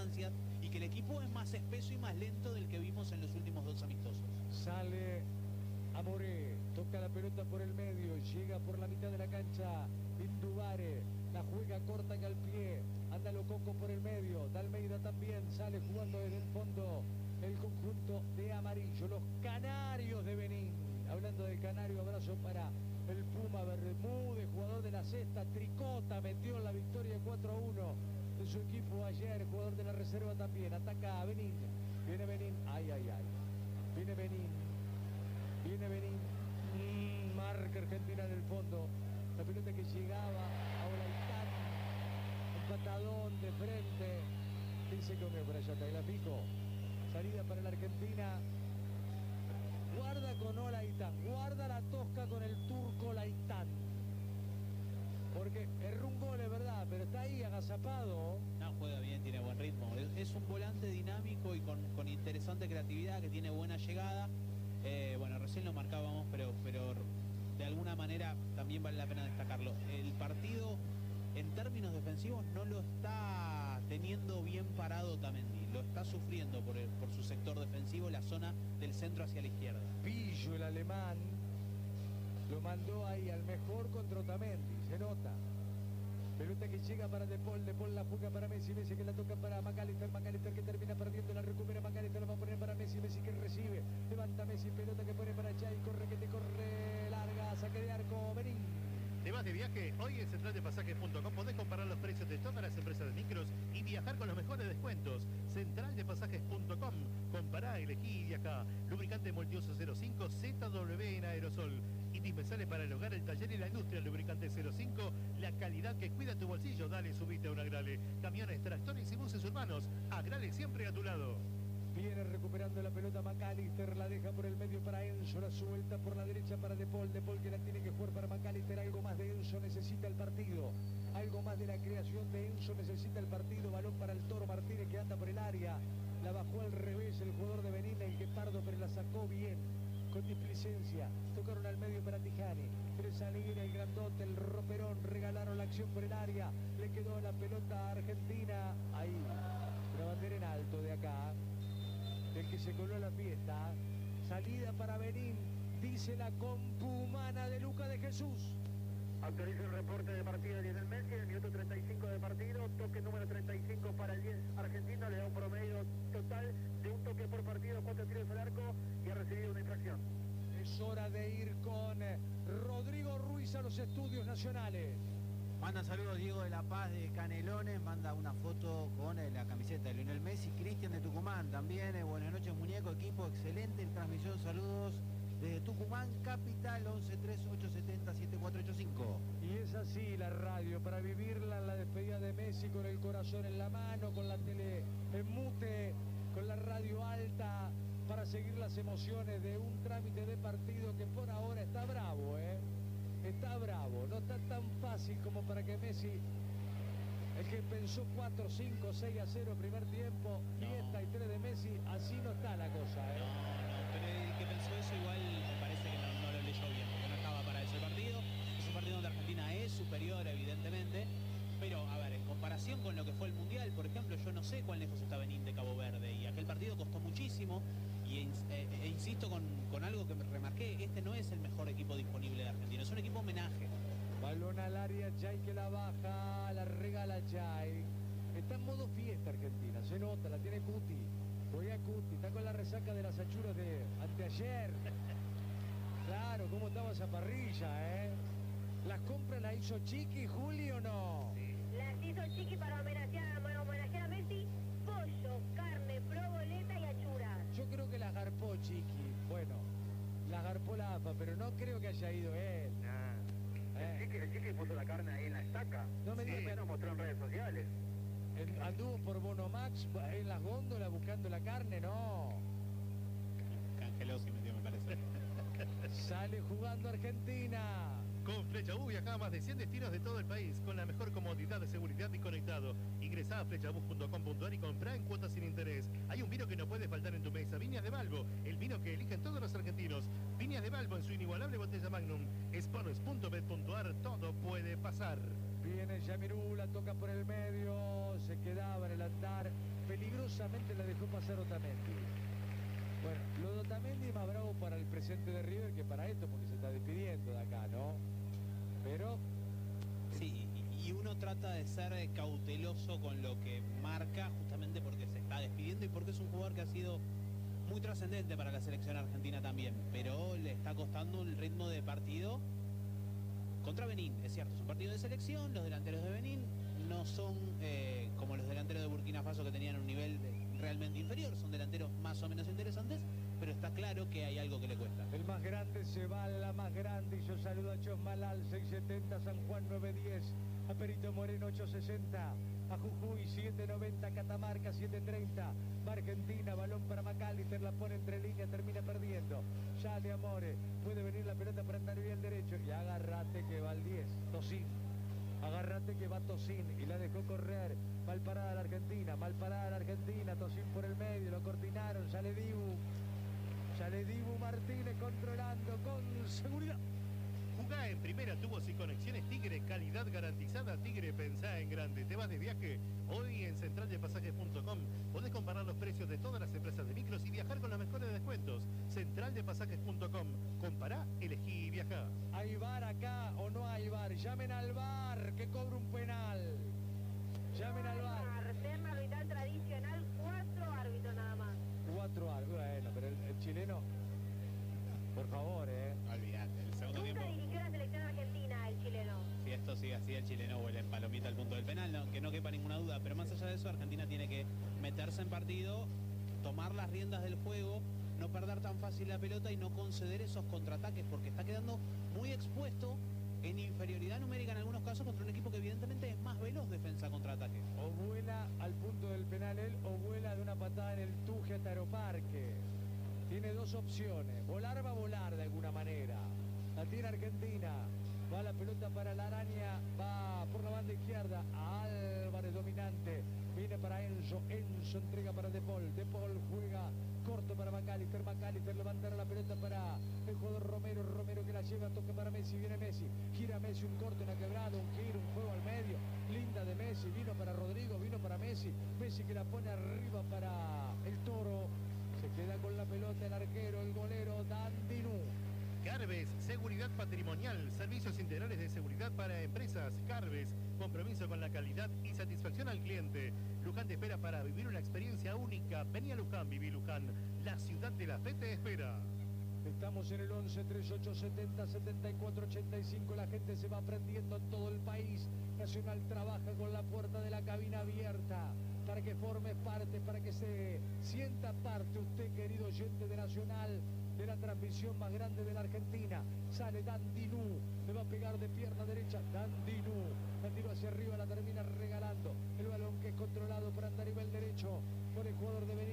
circunstancias y que el equipo es más espeso y más lento del que vimos en los últimos 2 amistosos. Sale Amoré, toca la pelota por el medio, llega por la mitad de la cancha Indubare, la juega corta que al pie, anda Lococo por el medio, Dalmeida también, sale jugando desde el fondo el conjunto de amarillo, los canarios de Benín. Hablando de canario, abrazo para el Puma Bermúdez, jugador de la sexta, Tricota, metió la victoria 4-1 de su equipo ayer, jugador de la reserva también, ataca a Benín, viene Benín, ay, ay, ay, viene Benín, marca Argentina en el fondo, la pelota que llegaba a Olaitán, un patadón de frente, dice que por allá está el pico, salida para la Argentina, guarda con Olaitán, guarda la tosca con el turco Olaitán, porque erró un gol, es verdad, pero está ahí agazapado. No, juega bien, tiene buen ritmo, es un volante dinámico y con interesante creatividad, que tiene buena llegada. Bueno, recién lo marcábamos, pero de alguna manera también vale la pena destacarlo. El partido, en términos defensivos, no lo está teniendo bien parado Otamendi. Lo está sufriendo por su sector defensivo, la zona del centro hacia la izquierda. Pillo, el alemán, lo mandó ahí al mejor contra Otamendi, se nota. Pelota que llega para De Paul la juega para Messi, Messi que la toca para McAllister que termina perdiendo, la recupera McAllister, la va a poner para Messi, Messi que recibe, levanta Messi, pelota que pone para Chay, corre que te corre, larga, saque de arco, Benín. ¿Te vas de viaje? Hoy en centraldepasajes.com podés comparar los precios de todas las empresas de micros y viajar con los mejores descuentos. Centraldepasajes.com. Compará, elegí y viajá. Lubricante multiuso 05 ZW en aerosol. Indispensable para el hogar, el taller y la industria. Lubricante 05, la calidad que cuida tu bolsillo. Dale, subite a un Agrale. Camiones, tractores y buses urbanos. Agrale siempre a tu lado. Viene recuperando la pelota McAllister, la deja por el medio para Enzo, la suelta por la derecha para De Paul que la tiene que jugar para McAllister, algo más de Enzo necesita el partido, algo más de la creación de Enzo necesita el partido, balón para el Toro Martínez que anda por el área, la bajó al revés el jugador de Benín, el Guepardo, pero la sacó bien, con displicencia, tocaron al medio para Tijani, quiere salir el grandote, el roperón, regalaron la acción por el área, le quedó la pelota a Argentina, ahí, una bandera en alto de acá, del que se coló la fiesta, salida para Benín, dice la compu humana de Luca de Jesús. Autoriza el reporte de partida de Lionel Messi, en el minuto 35 de partido, toque número 35 para el 10 argentino, le da un promedio total de un toque por partido, 4 tiros al arco y ha recibido una infracción. Es hora de ir con Rodrigo Ruiz a los estudios nacionales. Manda saludos Diego de La Paz de Canelones, manda una foto con la camiseta de Lionel Messi. Cristian de Tucumán también, buenas noches muñeco, equipo excelente transmisión, saludos desde Tucumán, capital, 1138707485. Y es así la radio, para vivirla en la despedida de Messi con el corazón en la mano, con la tele en mute, con la radio alta, para seguir las emociones de un trámite de partido que por ahora está bravo, Está bravo, no está tan fácil como para que Messi, el que pensó 4, 5, 6-0 primer tiempo, fiesta y 3 de Messi, así no está la cosa, No, pero el que pensó eso igual me parece que no lo leyó bien, porque no estaba para eso el partido. Es un partido donde Argentina es superior, evidentemente, pero a ver, en comparación con lo que fue el Mundial, por ejemplo, yo no sé cuán lejos está Benín de Cabo Verde, y aquel partido costó muchísimo, y insisto con algo que me remarqué, este no es el mejor equipo disponible de Argentina, es un equipo homenaje. Balón al área, Chay que la baja, la regala Chay. Está en modo fiesta Argentina, se nota, la tiene Cuti. Juega Cuti, está con la resaca de las achuras de anteayer. Claro, cómo estaba esa parrilla, ¿Las compras las hizo Chiqui, Juli, o no? Sí. Las hizo Chiqui para homenajear a Messi, pollo, carne, proboleta y achuras. Yo creo que las garpó Chiqui. Bueno, las garpó la AFA, pero no creo que haya ido él. Nah. El Chiqui puso la carne ahí en la estaca. No me digas que nos mostró en redes sociales. Anduvo por Bonomax en las góndolas buscando la carne, no. Cangelosi metió, me parece. Sale jugando Argentina. Con Flecha U viaja a más de 100 destinos de todo el país con la mejor comodidad de seguridad y conectado. Ingresá a flechabus.com.ar y comprá en cuotas sin interés. Hay un vino que no puede faltar en tu mesa, Viñas de Balbo, el vino que eligen todos los argentinos. Viñas de Balbo en su inigualable botella Magnum. Sponsors.bet.ar, todo puede pasar. Viene Yamirú, la toca por el medio, se quedaba en el andar. Felipe Cuidadosamente la dejó pasar Otamendi. Bueno, lo de Otamendi es más bravo para el presente de River que para esto, porque se está despidiendo de acá, ¿no? Pero Sí, y uno trata de ser cauteloso con lo que marca, justamente porque se está despidiendo y porque es un jugador que ha sido muy trascendente para la selección argentina también, pero le está costando el ritmo de partido contra Benín. Es cierto, es un partido de selección, los delanteros de Benín no son como los delanteros de Burkina Faso, que tenían un nivel realmente inferior, son delanteros más o menos interesantes, pero está claro que hay algo que le cuesta. el más grande se va a la más grande y yo saludo a Chosmalal 670, San Juan 910, a Perito Moreno 860, a Jujuy 790, Catamarca 730, va Argentina, balón para Macalister, la pone entre líneas, termina perdiendo. Ya de Amore, puede venir la pelota para andar bien derecho y agárrate que va al 10, Tosín. Agárrate que va Tosín y la dejó correr. Mal parada la Argentina, mal parada la Argentina. Tosín por el medio, lo cortinaron. Sale Dibu Martínez controlando con seguridad. Jugá en primera, tubos y conexiones Tigre, calidad garantizada. Tigre, pensá en grande. ¿Te vas de viaje? Hoy en centraldepasajes.com podés comparar los precios de todas las empresas de micros y viajar con los mejores descuentos. Centraldepasajes.com. Compará, elegí y viajá. ¿Hay VAR acá o no hay VAR? Llamen al VAR que cobra un penal. Llamen al VAR. Tema arbitral tradicional, 4 árbitros nada más. 4 árbitros. Bueno, pero el chileno, por favor, Olvídate, el segundo Nunca tiempo, dirigió la selección argentina, el chileno. si esto sigue así, el chileno vuelve en palomita al punto del penal, no, que no quepa ninguna duda, pero más allá de eso, Argentina tiene que meterse en partido, tomar las riendas del juego, no perder tan fácil la pelota y no conceder esos contraataques, porque está quedando muy expuesto en inferioridad numérica en algunos casos contra un equipo que evidentemente es más veloz defensa contra ataque. O vuela al punto del penal él o vuela de una patada en el Tuje hasta Aeroparque. Tiene dos opciones. Volar va a volar de alguna manera. La tiene Argentina. Va la pelota para la araña. Va por la banda izquierda. Álvarez dominante. Viene para Enzo. Enzo entrega para De Paul. De Paul juega corto para Macalister. Macalister levantará la pelota para el jugador Romero. Romero que la lleva. Toque para Messi. Viene Messi. Gira Messi. Un corte en la quebrada. Un giro. Un juego al medio. Linda de Messi. Vino para Rodrigo. Vino para Messi. Messi que la pone arriba para el Toro. Se queda con la pelota el arquero, el golero Dandinú. Carves, seguridad patrimonial, servicios integrales de seguridad para empresas. Carves, compromiso con la calidad y satisfacción al cliente. Luján te espera para vivir una experiencia única. Vení a Luján, viví Luján. La ciudad de la fe te espera. Estamos en el 11 3870 7485. La gente se va aprendiendo en todo el país. Nacional trabaja con la puerta de la cabina abierta para que forme parte, para que se sienta parte usted, querido oyente de Nacional, de la transmisión más grande de la Argentina. Sale Dandinú, le va a pegar de pierna derecha. Dandinú, la tiró hacia arriba, la termina regalando. El balón que es controlado por Andarivel derecho por el jugador de Benítez.